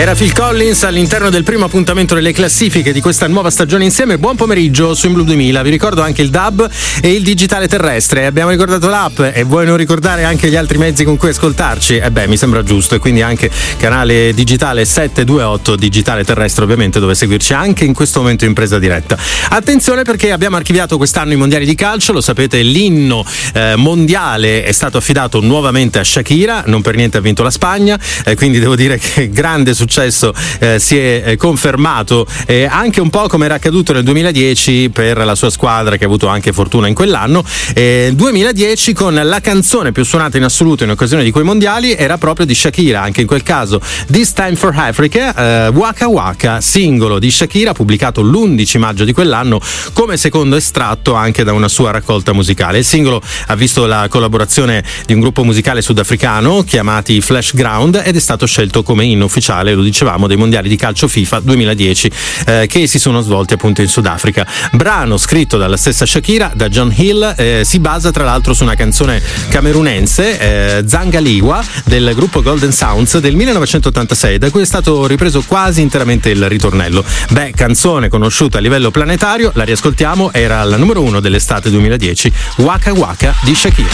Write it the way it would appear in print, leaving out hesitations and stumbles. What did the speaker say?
Era Phil Collins all'interno del primo appuntamento delle classifiche di questa nuova stagione insieme. Buon pomeriggio su In Blue 2000. Vi ricordo anche il DAB e il digitale terrestre. Abbiamo ricordato l'app e vuoi non ricordare anche gli altri mezzi con cui ascoltarci? Mi sembra giusto. E quindi anche canale digitale 728, digitale terrestre ovviamente, dove seguirci anche in questo momento in presa diretta. Attenzione, perché abbiamo archiviato quest'anno i mondiali di calcio. Lo sapete, l'inno mondiale è stato affidato nuovamente a Shakira. Non per niente ha vinto la Spagna, quindi devo dire che grande successo si è confermato, anche un po' come era accaduto nel 2010 per la sua squadra, che ha avuto anche fortuna in quell'anno. 2010 con la canzone più suonata in assoluto in occasione di quei mondiali era proprio di Shakira, anche in quel caso This Time for Africa, Waka Waka, singolo di Shakira pubblicato l'11 maggio di quell'anno come secondo estratto anche da una sua raccolta musicale. Il singolo ha visto la collaborazione di un gruppo musicale sudafricano chiamati Flash Ground ed è stato scelto come inno ufficiale, lo dicevamo, dei mondiali di calcio FIFA 2010 che si sono svolti appunto in Sudafrica. Brano scritto dalla stessa Shakira, da John Hill, si basa tra l'altro su una canzone camerunense, Zangaliwa, del gruppo Golden Sounds del 1986, da cui è stato ripreso quasi interamente il ritornello. Canzone conosciuta a livello planetario, la riascoltiamo, era al numero 1 dell'estate 2010, Waka Waka di Shakira.